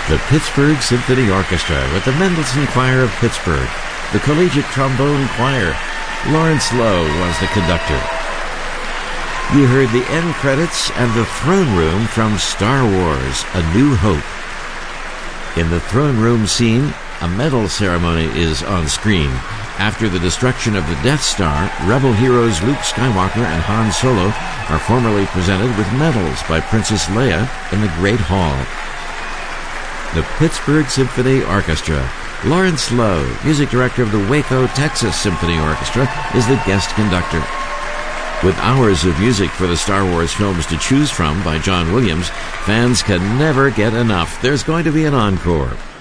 The Pittsburgh Symphony Orchestra with the Mendelssohn Choir of Pittsburgh. The Collegiate Trombone Choir. Lawrence Lowe was the conductor. You heard the end credits and the throne room from Star Wars: A New Hope. In the throne room scene, a medal ceremony is on screen. After the destruction of the Death Star, Rebel heroes Luke Skywalker and Han Solo are formally presented with medals by Princess Leia in the Great Hall. The Pittsburgh Symphony Orchestra. Lawrence Lowe, music director of the Waco, Texas Symphony Orchestra, is the guest conductor. With hours of music for the Star Wars films to choose from by John Williams, fans can never get enough. There's going to be an encore.